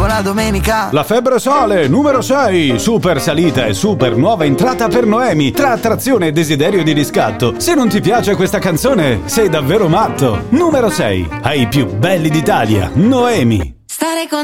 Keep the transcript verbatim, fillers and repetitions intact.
la domenica. La febbre sale, numero sei. Super salita e super nuova entrata per Noemi. Tra attrazione e desiderio di riscatto. Se non ti piace questa canzone, sei davvero matto. Numero sei. Ai più belli d'Italia, Noemi. Stare con